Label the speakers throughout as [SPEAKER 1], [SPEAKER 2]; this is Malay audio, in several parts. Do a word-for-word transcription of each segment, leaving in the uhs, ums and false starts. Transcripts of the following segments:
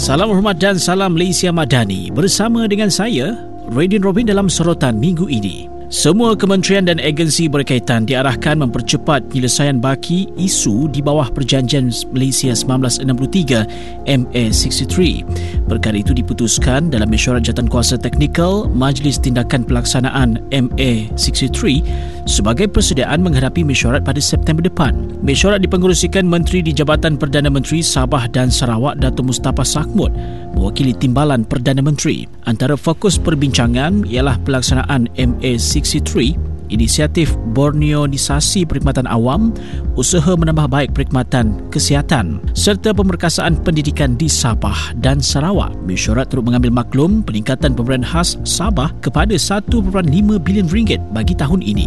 [SPEAKER 1] Salam hormat dan salam Malaysia Madani. Bersama dengan saya, Radin Robin dalam sorotan minggu ini. Semua kementerian dan agensi berkaitan diarahkan mempercepat penyelesaian baki isu di bawah Perjanjian Malaysia seribu sembilan ratus enam puluh tiga M A enam puluh tiga. Perkara itu diputuskan dalam mesyuarat jawatankuasa teknikal Majlis Tindakan Pelaksanaan M A enam puluh tiga sebagai persediaan menghadapi mesyuarat pada September depan. Mesyuarat dipengerusikan Menteri di Jabatan Perdana Menteri Sabah dan Sarawak Dato' Mustafa Sakhmud mewakili Timbalan Perdana Menteri. Antara fokus perbincangan ialah pelaksanaan M A enam puluh tiga, inisiatif Borneoisasi Perkhidmatan Awam, usaha menambah baik perkhidmatan kesihatan serta pemerkasaan pendidikan di Sabah dan Sarawak. Mesyuarat turut mengambil maklum peningkatan pemberian khas Sabah kepada satu perpuluhan lima bilion ringgit bagi tahun ini.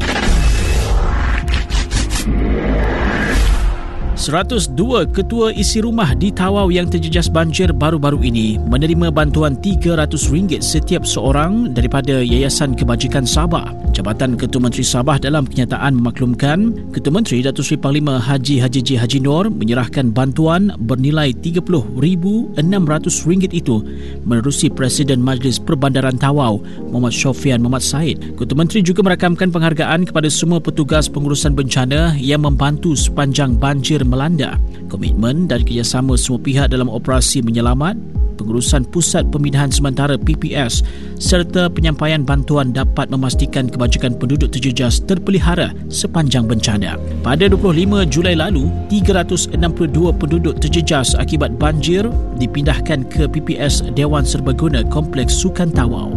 [SPEAKER 1] seratus dua ketua isi rumah di Tawau yang terjejas banjir baru-baru ini menerima bantuan tiga ratus ringgit setiap seorang daripada Yayasan Kebajikan Sabah. Jabatan Ketua Menteri Sabah dalam kenyataan memaklumkan Ketua Menteri Datuk Seri Panglima Haji Haji J. Haji Noor menyerahkan bantuan bernilai tiga puluh ribu enam ratus ringgit itu menerusi Presiden Majlis Perbandaran Tawau Muhammad Shofian Muhammad Said. Ketua Menteri juga merakamkan penghargaan kepada semua petugas pengurusan bencana yang membantu sepanjang banjir melanda. Komitmen dan kerjasama semua pihak dalam operasi menyelamat, pengurusan Pusat Pemindahan Sementara P P S serta penyampaian bantuan dapat memastikan kebajikan penduduk terjejas terpelihara sepanjang bencana. Pada dua puluh lima Julai lalu, tiga ratus enam puluh dua penduduk terjejas akibat banjir dipindahkan ke P P S Dewan Serbaguna Kompleks Sukan Tawau.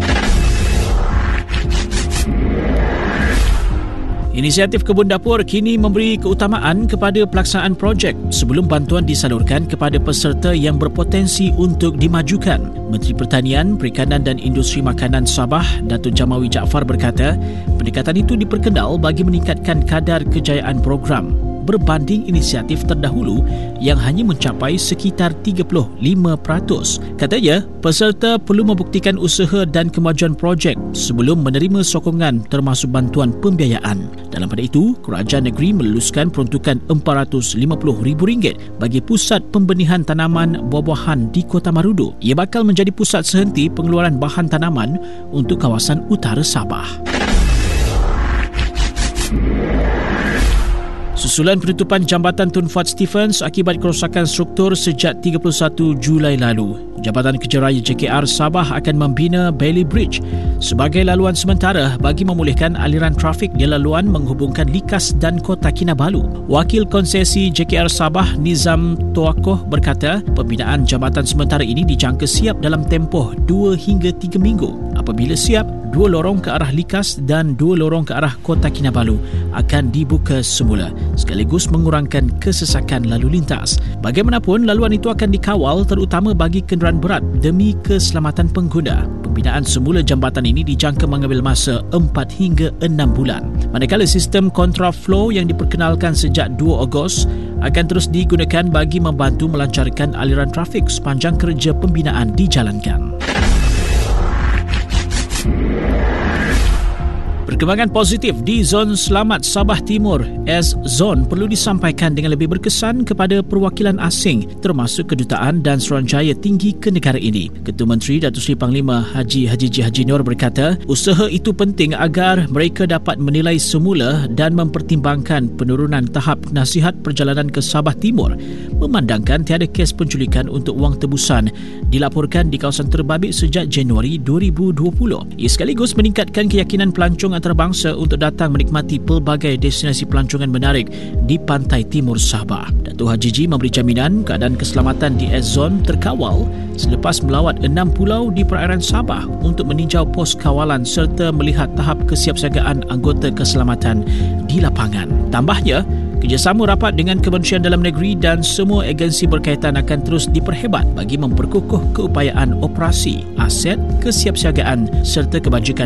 [SPEAKER 1] Inisiatif Kebun Dapur kini memberi keutamaan kepada pelaksanaan projek sebelum bantuan disalurkan kepada peserta yang berpotensi untuk dimajukan. Menteri Pertanian, Perikanan dan Industri Makanan Sabah, Datuk Jamawi Jaafar berkata, pendekatan itu diperkenal bagi meningkatkan kadar kejayaan program berbanding inisiatif terdahulu yang hanya mencapai sekitar tiga puluh lima peratus. Katanya, peserta perlu membuktikan usaha dan kemajuan projek sebelum menerima sokongan termasuk bantuan pembiayaan. Dalam pada itu, kerajaan negeri meluluskan peruntukan empat ratus lima puluh ribu ringgit bagi pusat pembenihan tanaman buah-buahan di Kota Marudu. Ia bakal menjadi pusat sehenti pengeluaran bahan tanaman untuk kawasan utara Sabah. Susulan penutupan Jambatan Tun Fuad Stephens akibat kerosakan struktur sejak tiga puluh satu Julai lalu, Jabatan Kerja Raya J K R Sabah akan membina Bailey Bridge sebagai laluan sementara bagi memulihkan aliran trafik di laluan menghubungkan Likas dan Kota Kinabalu. Wakil Konsesi J K R Sabah Nizam Toakoh berkata, pembinaan jambatan sementara ini dijangka siap dalam tempoh dua hingga tiga minggu. Apabila siap, dua lorong ke arah Likas dan dua lorong ke arah Kota Kinabalu akan dibuka semula, sekaligus mengurangkan kesesakan lalu lintas. Bagaimanapun, laluan itu akan dikawal terutama bagi kenderaan berat demi keselamatan pengguna. Pembinaan semula jambatan ini dijangka mengambil masa empat hingga enam bulan. Manakala sistem kontraflow yang diperkenalkan sejak dua Ogos akan terus digunakan bagi membantu melancarkan aliran trafik sepanjang kerja pembinaan dijalankan. Perkembangan positif di Zon Selamat Sabah Timur S-Zone perlu disampaikan dengan lebih berkesan kepada perwakilan asing termasuk kedutaan dan Suruhanjaya tinggi ke negara ini. Ketua Menteri Datuk Seri Panglima Haji Haji J. Haji Noor berkata, usaha itu penting agar mereka dapat menilai semula dan mempertimbangkan penurunan tahap nasihat perjalanan ke Sabah Timur memandangkan tiada kes penculikan untuk wang tebusan dilaporkan di kawasan terbabit sejak Januari dua ribu dua puluh. Ia sekaligus meningkatkan keyakinan pelancong antarabangsa untuk datang menikmati pelbagai destinasi pelancongan menarik di pantai timur Sabah. Datuk Haji Ji memberi jaminan keadaan keselamatan di S-Zone terkawal selepas melawat enam pulau di perairan Sabah untuk meninjau pos kawalan serta melihat tahap kesiapsiagaan anggota keselamatan di lapangan. Tambahnya, kerjasama rapat dengan Kementerian Dalam Negeri dan semua agensi berkaitan akan terus diperhebat bagi memperkukuh keupayaan operasi, aset, kesiapsiagaan serta kebajikan